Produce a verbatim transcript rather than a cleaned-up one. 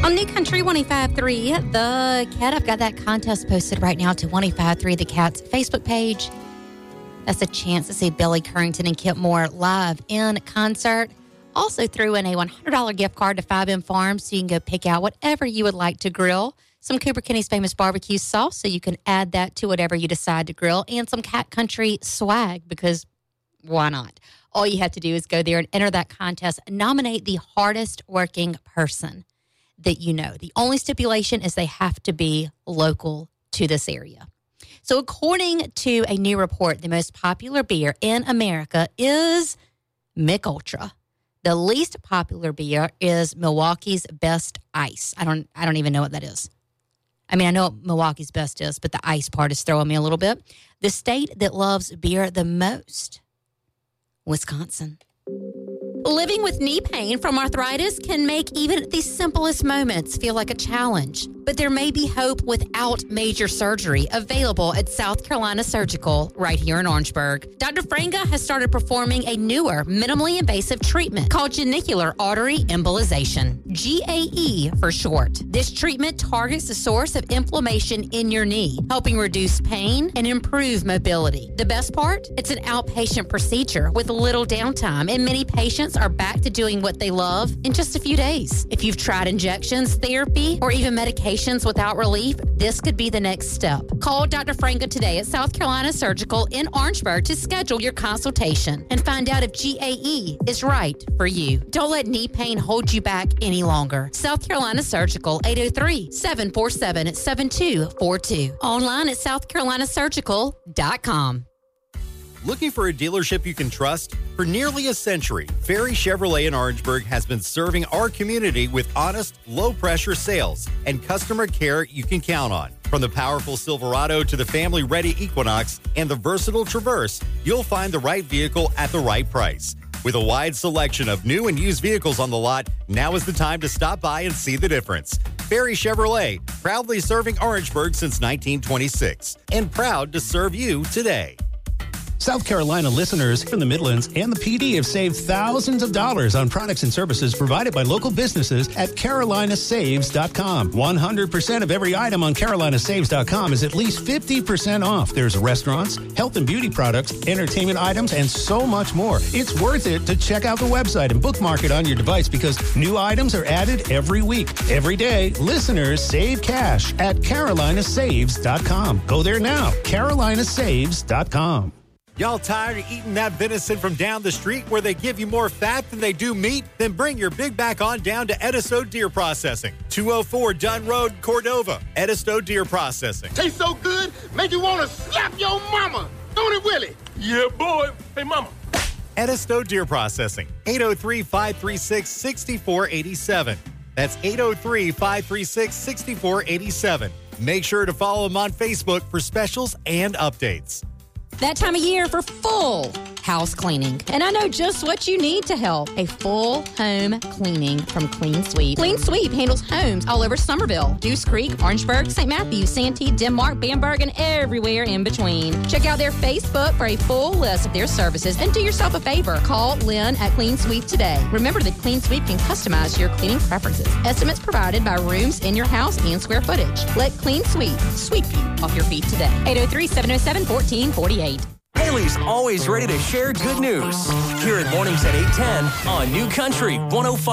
On New Country one oh five point three, The Cat, I've got that contest posted right now to one oh five point three The Cat's Facebook page. That's a chance to see Billy Currington and Kip Moore live in concert. Also threw in a one hundred dollars gift card to five M Farms so you can go pick out whatever you would like to grill. Some Cooper Kenny's famous barbecue sauce so you can add that to whatever you decide to grill. And some Cat Country swag because why not? All you have to do is go there and enter that contest. Nominate the hardest working person that you know. The only stipulation is they have to be local to this area. So according to a new report, the most popular beer in America is Mich Ultra. The least popular beer is Milwaukee's Best Ice. I don't I don't even know what that is. I mean, I know what Milwaukee's Best is, but the ice part is throwing me a little bit. The state that loves beer the most, Wisconsin. Living with knee pain from arthritis can make even the simplest moments feel like a challenge. But there may be hope without major surgery available at South Carolina Surgical right here in Orangeburg. Doctor Franga has started performing a newer, minimally invasive treatment called genicular artery embolization, G A E for short. This treatment targets the source of inflammation in your knee, helping reduce pain and improve mobility. The best part? It's an outpatient procedure with little downtime, and many patients are back to doing what they love in just a few days. If you've tried injections, therapy, or even medication without relief, this could be the next step. Call Doctor Franga today at South Carolina Surgical in Orangeburg to schedule your consultation and find out if G A E is right for you. Don't let knee pain hold you back any longer. South Carolina Surgical, eight oh three, seven four seven, seven two four two. Online at south carolina surgical dot com. Looking for a dealership you can trust? For nearly a century, Ferry Chevrolet in Orangeburg has been serving our community with honest, low-pressure sales and customer care you can count on. From the powerful Silverado to the family-ready Equinox and the versatile Traverse, you'll find the right vehicle at the right price. With a wide selection of new and used vehicles on the lot, now is the time to stop by and see the difference. Ferry Chevrolet, proudly serving Orangeburg since nineteen twenty-six, and proud to serve you today. South Carolina listeners from the Midlands and the P D have saved thousands of dollars on products and services provided by local businesses at carolina saves dot com. one hundred percent of every item on carolina saves dot com is at least fifty percent off. There's restaurants, health and beauty products, entertainment items, and so much more. It's worth it to check out the website and bookmark it on your device because new items are added every week. Every day, listeners save cash at carolina saves dot com. Go there now, carolina saves dot com. Y'all tired of eating that venison from down the street where they give you more fat than they do meat? Then bring your big back on down to Edisto Deer Processing, two oh four Dunn Road, Cordova. Edisto Deer Processing. Tastes so good, make you want to slap your mama. Don't it, Willie? Yeah, boy. Hey, mama. Edisto Deer Processing, eight oh three, five three six, six four eight seven. That's eight oh three, five three six, six four eight seven. Make sure to follow them on Facebook for specials and updates. That time of year for full house cleaning. And I know just what you need to help. A full home cleaning from Clean Sweep. Clean Sweep handles homes all over Somerville, Deuce Creek, Orangeburg, Saint Matthews, Santee, Denmark, Bamberg, and everywhere in between. Check out their Facebook for a full list of their services and do yourself a favor. Call Lynn at Clean Sweep today. Remember that Clean Sweep can customize your cleaning preferences. Estimates provided by rooms in your house and square footage. Let Clean Sweep sweep you off your feet today. eight oh three, seven oh seven, one four four eight. Haley's always ready to share good news. Hear it mornings at eight ten on New Country one oh five.